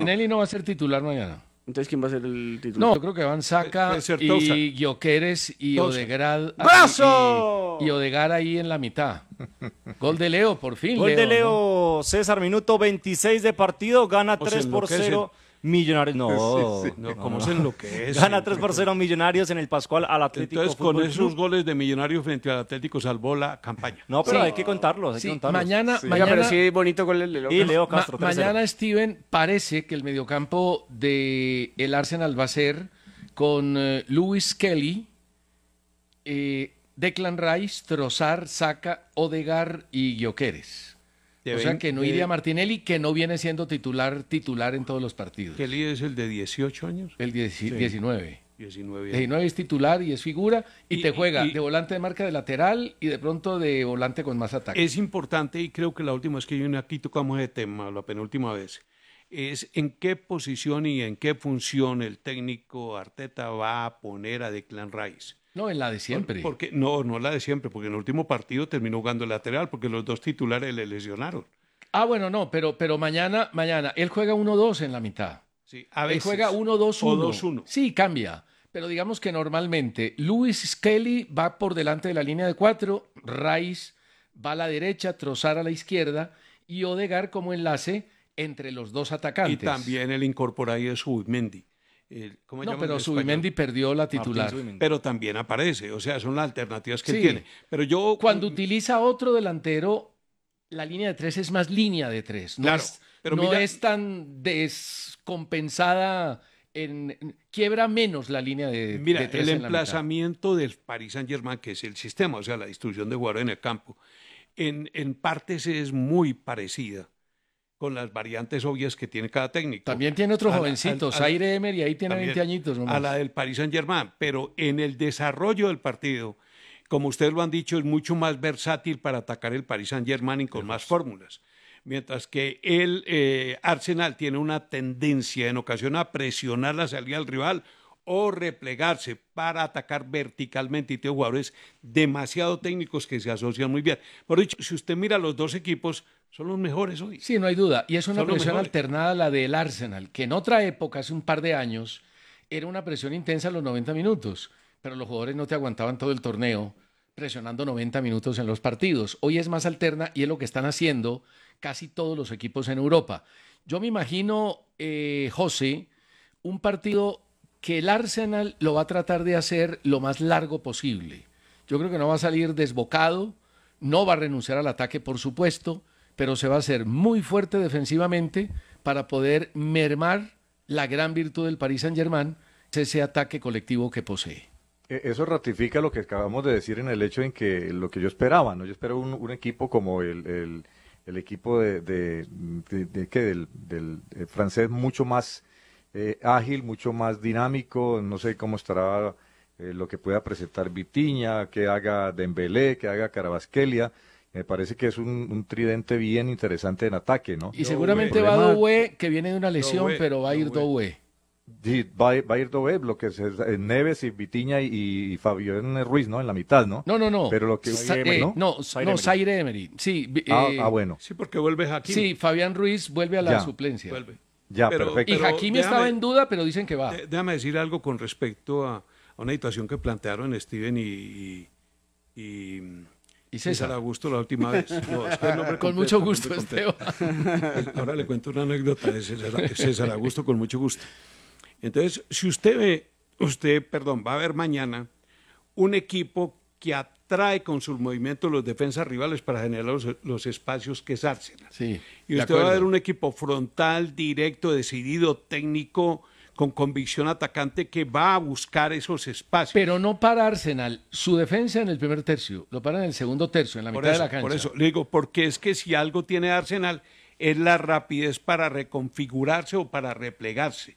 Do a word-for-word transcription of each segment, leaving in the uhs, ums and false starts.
Martinelli no va a ser titular mañana. Entonces, ¿quién va a ser el titular? No, yo creo que van Saka y Gyökeres y Tosa. Odegaard. ¡Brazo! Y, y Odegaard ahí en la mitad. Gol de Leo, por fin. Gol Leo, de Leo, ¿no? César, minuto veintiséis de partido, gana O tres se por enloquecen. cero. Millonarios, no, Sí, sí. no, No, ¿cómo no, se no. enloquece? Gana tres por cero Millonarios en el Pascual al Atlético Entonces, con Fútbol esos Club. goles de Millonarios frente al Atlético salvó la campaña. No, pero Sí. hay que contarlos, hay Sí, que contarlos. mañana, Oiga, mañana, pero sí, bonito gol el de Leo. Y Leo ma- Castro, tres cero. mañana, Steven, parece que el mediocampo del el Arsenal va a ser con eh, Lewis Kelly, eh, Declan Rice, Trossard, Saka, Odegaard y Gyökeres. De O sea veinte que no iría Martinelli, que no viene siendo titular titular en todos los partidos. Kelly es el de dieciocho años. El dieci- diecinueve. diecinueve años. diecinueve es titular y es figura y, Y- te juega y- de volante de marca de lateral y de pronto de volante con más ataque. Es importante, y creo que la última vez que yo aquí tocamos ese tema, la penúltima vez, es en qué posición y en qué función el técnico Arteta va a poner a Declan Rice. No, en la de siempre. Porque, no, no la de siempre, porque en el último partido terminó jugando el lateral, porque los dos titulares le lesionaron. Ah, bueno, no, pero, pero mañana, mañana, él juega uno dos en la mitad. Sí, a Él veces. juega uno dos O uno. dos uno. Sí, cambia. Pero digamos que normalmente Lewis Kelly va por delante de la línea de cuatro, Rice va a la derecha, Trossard a la izquierda y Odegaard como enlace entre los dos atacantes. Y también él incorpora ahí a Subimendi. El- ¿cómo No, llaman pero en español? Subimendi perdió la titular. Martín Zubimendi. Pero también aparece, o sea, son las alternativas que él Sí. tiene. Pero yo... Cuando utiliza otro delantero, la línea de tres es más línea de tres. No, Claro, es, pero no mira- es tan descompensada, en, en- quiebra menos la línea de, Mira, de tres el en la mitad. emplazamiento del Paris Saint-Germain, que es el sistema, o sea, la distribución de jugadores en el campo, en, en partes es muy parecida, con las variantes obvias que tiene cada técnico. También tiene otro A la- jovencito, a- a- Zaire Emery, ahí tiene también, veinte añitos nomás. a la del Paris Saint-Germain, pero en el desarrollo del partido, como ustedes lo han dicho, es mucho más versátil para atacar el Paris Saint-Germain y con más fórmulas. Mientras que el eh, Arsenal tiene una tendencia en ocasión a presionar la salida del rival o replegarse para atacar verticalmente y tiene jugadores demasiado técnicos que se asocian muy bien. Por dicho, si usted mira los dos equipos, son los mejores hoy. Sí, no hay duda. Y es una Son los presión mejores. alternada a la del Arsenal, que en otra época, hace un par de años, era una presión intensa a los noventa minutos, pero los jugadores no te aguantaban todo el torneo presionando noventa minutos en los partidos. Hoy es más alterna y es lo que están haciendo casi todos los equipos en Europa. Yo me imagino, eh, José, un partido que el Arsenal lo va a tratar de hacer lo más largo posible. Yo creo que no va a salir desbocado, no va a renunciar al ataque, por supuesto, pero se va a hacer muy fuerte defensivamente para poder mermar la gran virtud del Paris Saint-Germain, ese ataque colectivo que posee. E- Eso ratifica lo que acabamos de decir en el hecho en que lo que yo esperaba, ¿no? Yo espero un, un equipo como el, el, el equipo de, de, de- de- ¿qué? del, del eh, francés mucho más eh, ágil, mucho más dinámico, no sé cómo estará eh, lo que pueda presentar Vitinha, que haga Dembélé, que haga Carabasquelia. Me parece que es un, un tridente bien interesante en ataque, ¿no? Y seguramente El va problema- Doué, que viene de una lesión, Doué, pero va a ir Doué. Doué. Sí, va, a- va a ir Doué, lo que es eh, Neves y Vitinha y, y Fabián Ruiz, ¿no? En la mitad, ¿no? No, no, no. Pero lo que Sa- Emery, eh, ¿no? no, Zaire no, Emery. Zaire Emery. Sí, vi- Ah, eh, ah, bueno. Sí, porque vuelve Hakimi. sí, Fabián Ruiz vuelve a la Ya. suplencia. Vuelve. Ya, Pero- perfecto. Y Pero Hakimi déjame- estaba en duda, pero dicen que va. Eh, Déjame decir algo con respecto a, a una situación que plantearon Steven y, y, y, Y César César. Augusto la última vez. No, es que el nombre Con completo, mucho el gusto, nombre completo. Esteban. Ahora le cuento una anécdota de César, César Augusto con mucho gusto. Entonces, si usted ve, usted, perdón, va a ver mañana un equipo que atrae con sus movimientos los defensas rivales para generar los, los espacios que es Arsenal. Sí, Y de usted va a ver acuerdo. un equipo frontal, directo, decidido, técnico, con convicción atacante que va a buscar esos espacios. Pero no para Arsenal. Su defensa en el primer tercio, lo para en el segundo tercio, en la por mitad eso, de la cancha. por eso, le digo, porque es que si algo tiene Arsenal es la rapidez para reconfigurarse o para replegarse.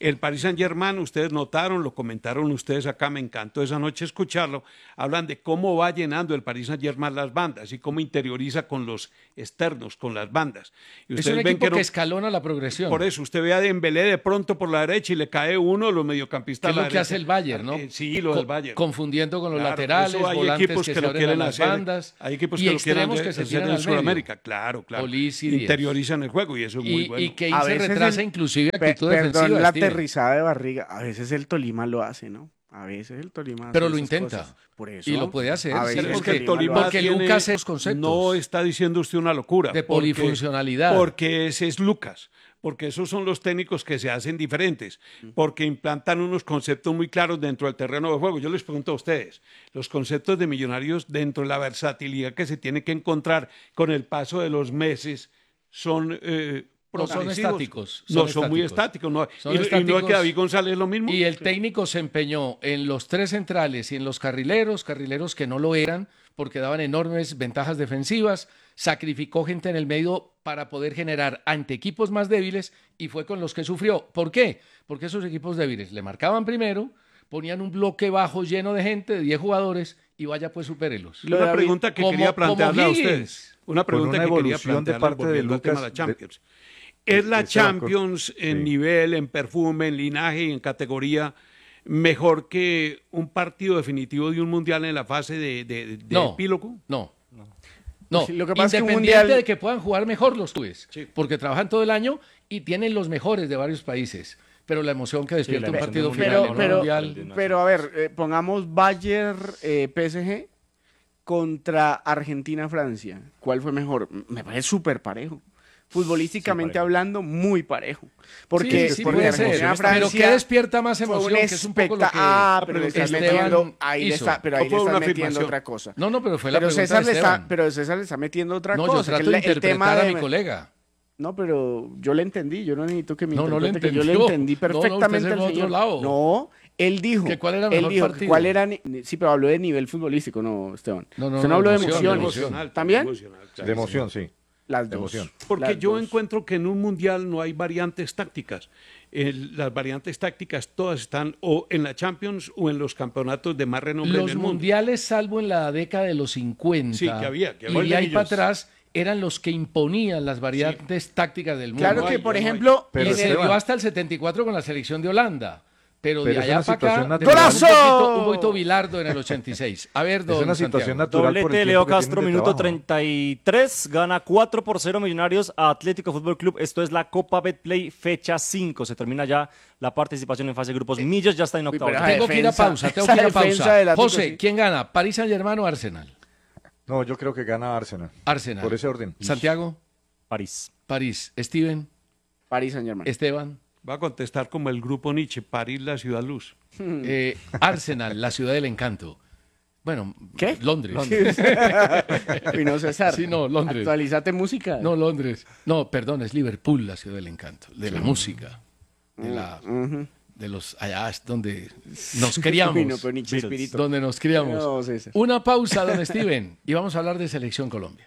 El Paris Saint-Germain, ustedes notaron, lo comentaron ustedes acá, me encantó esa noche escucharlo, hablan de cómo va llenando el Paris Saint-Germain las bandas y cómo interioriza con los externos, con las bandas. Y Es un ustedes equipo que, no- escalona la progresión. por eso, usted ve a Dembélé de pronto por la derecha y le cae uno de los mediocampistas. Que es a la lo que derecha. hace el Bayern, ¿no? Eh, sí, lo del Bayern. Confundiendo con los Claro, laterales, eso hay volantes equipos que, que se lo abren quieren a las hacer, bandas hay equipos y que lo quieren extremos hacer que se hacer tiran en al medio. Sudamérica, claro, claro. Olise y Díaz. Interiorizan el juego y eso es muy Y, bueno. y que A ahí se veces retrasa el- inclusive Pe- actitud perdón, defensiva. la Steven. aterrizada de barriga. A veces el Tolima lo hace, ¿no? A veces el Tolima hace Pero lo esas intenta. cosas. Por eso. Y lo puede hacer, A sí, veces es porque que- el Tolima lo porque hace. tiene- Lucas es conceptos. no está diciendo usted una locura. De porque- polifuncionalidad. Porque ese es Lucas. Porque esos son los técnicos que se hacen diferentes. Porque implantan unos conceptos muy claros dentro del terreno de juego. Yo les pregunto a ustedes, los conceptos de Millonarios dentro de la versatilidad que se tiene que encontrar con el paso de los meses son... eh, No, son progresivos. estáticos, No, son son muy estáticos. estáticos. No. Son y, y no es estáticos. que David González es lo mismo. Y el técnico se empeñó en los tres centrales y en los carrileros, carrileros que no lo eran porque daban enormes ventajas defensivas, sacrificó gente en el medio para poder generar ante equipos más débiles y fue con los que sufrió. ¿Por qué? Porque esos equipos débiles le marcaban primero, ponían un bloque bajo lleno de gente, de diez jugadores y vaya pues supérelos. Lo de Una David- pregunta que como- quería plantearle a como ustedes. Higgins. Una Con pregunta una que quería evolución de plantearle parte de volviendo al tema de la Lucas, Champions. ¿Es la Esteban, Champions en sí. nivel, en perfume, en linaje y en categoría mejor que un partido definitivo de un mundial en la fase de, de, de No. epílogo? No. No, Sí, lo que pasa es que un independiente mundial- de que puedan jugar mejor los clubes, Sí. porque trabajan todo el año y tienen los mejores de varios países. Pero la emoción que despierta la un emoción partido del final Pero, en un pero, mundial. pero a ver, eh, pongamos Bayern eh, P S G contra Argentina Francia. ¿Cuál fue mejor? Me parece súper parejo. Futbolísticamente hablando, muy parejo. Porque, sí, sí porque puede ser, Argentina pero Francia ¿qué despierta más fue un emoción? Que es un poco lo que especta- Ah, pero le estás Esteban metiendo, ahí le hizo. está, pero ahí ¿O le fue estás una metiendo afirmación? otra cosa. No, no, pero fue la Pero pregunta César, de le está, Esteban. pero César le está metiendo otra No, cosa. yo que trato de el- el tema interpretar a de- mi colega. No, pero yo le entendí, yo no necesito que me No, no le interprete, que yo le entendió. entendí No, no, usted perfectamente se al fue a otro señor. lado. No, él dijo, ¿Que cuál era el él mejor dijo que partido? cuál era, ni- sí, pero habló de nivel futbolístico, no, Esteban. No, no, Usted no no, habló de emoción, de emociones. emoción. ¿También? Emocional, claro. De emoción, sí. Las De dos. emoción. Porque Las yo dos. encuentro que en un mundial no hay variantes tácticas. El- las variantes tácticas todas están o en la Champions o en los campeonatos de más renombre en Los el mundo. mundiales, salvo en la década de los cincuenta, Sí, que había, que y había de ahí ellos. para atrás, eran los que imponían las variantes tácticas del mundo. Claro No que, hay, por ya no hay. ejemplo, Pero y en se el- Esteban- dio hasta el setenta y cuatro con la selección de Holanda. Pero, Pero de es allá una para situación acá, natural. de verdad, un ¡Golazo! poquito, un poquito Bilardo en el ochenta y seis. A ver, don Es una Santiago. situación natural. por el Doblete de tiempo Leo que tienen Castro, de minuto trabajo. treinta y tres, gana cuatro por cero Millonarios a Atlético Fútbol Club. Esto es la Copa Betplay, fecha cinco. Se termina ya la participación en fase de grupos. Millos ya está en octavos. pero- Tengo que ir a defensa, pausa, tengo esa que ir a defensa pausa. del Atlético, José, sí. ¿quién gana? ¿París Saint-Germain o Arsenal? No, yo creo que gana Arsenal. Arsenal. Por ese orden. Santiago, París. París. Steven, Paris Saint Germain. Esteban, Va a contestar como el grupo Nietzsche, París, la ciudad luz. eh, Arsenal, la ciudad del encanto. Bueno, ¿Qué? Londres. Y no César. Sí, no, Londres. Actualizate música. No, Londres. No, perdón, es Liverpool, la ciudad del encanto, de la música, de la, de los allá es donde nos criamos, Uy, no, pero ni Chespirito. donde nos criamos. No, César. Una pausa, don Steven, y vamos a hablar de Selección Colombia.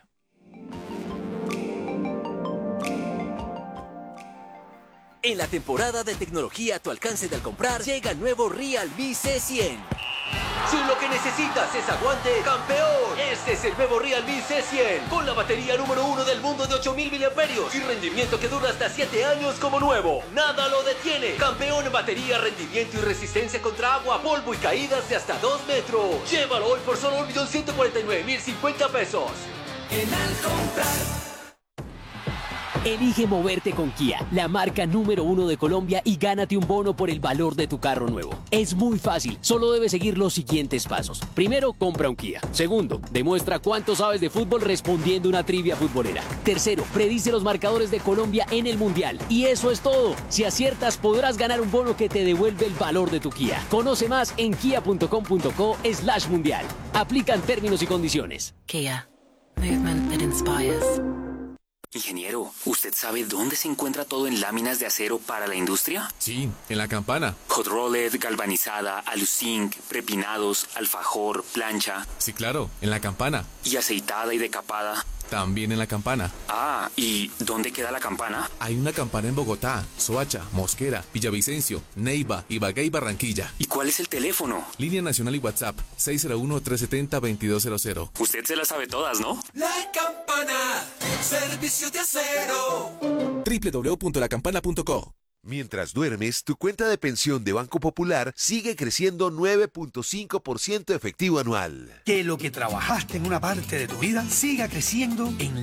En la temporada de tecnología a tu alcance de al comprar, llega el nuevo Realme C cien. Si lo que necesitas es aguante, campeón, este es el nuevo Realme C cien. Con la batería número uno del mundo de ocho mil miliamperios y rendimiento que dura hasta siete años como nuevo. Nada lo detiene. Campeón en batería, rendimiento y resistencia contra agua, polvo y caídas de hasta dos metros. Llévalo hoy por solo un millón ciento cuarenta y nueve mil cincuenta pesos. En al comprar. Elige moverte con Kia, la marca número uno de Colombia, y gánate un bono por el valor de tu carro nuevo. Es muy fácil, solo debes seguir los siguientes pasos. Primero, compra un Kia. Segundo, demuestra cuánto sabes de fútbol respondiendo una trivia futbolera. Tercero, predice los marcadores de Colombia en el Mundial. Y eso es todo. Si aciertas, podrás ganar un bono que te devuelve el valor de tu Kia. Conoce más en kia punto com punto co slash mundial. Aplican términos y condiciones. Kia. Movement that inspires. Ingeniero, ¿usted sabe dónde se encuentra todo en láminas de acero para la industria? Sí, en la campana. Hot rolled, galvanizada, aluzinc, prepinados, alfajor, plancha Sí, claro, en la campana. y aceitada y decapada. también en La Campana. Ah, ¿y dónde queda La Campana? Hay una campana en Bogotá, Soacha, Mosquera, Villavicencio, Neiva, Ibagué y Barranquilla. ¿Y cuál es el teléfono? Línea nacional y WhatsApp seis cero uno, tres siete cero, dos dos cero cero. Usted se las sabe todas, ¿no? La Campana, servicio de acero. doble u doble u doble u punto la campana punto co. Mientras duermes, tu cuenta de pensión de Banco Popular sigue creciendo nueve punto cinco por ciento efectivo anual. Que lo que trabajaste en una parte de tu vida siga creciendo en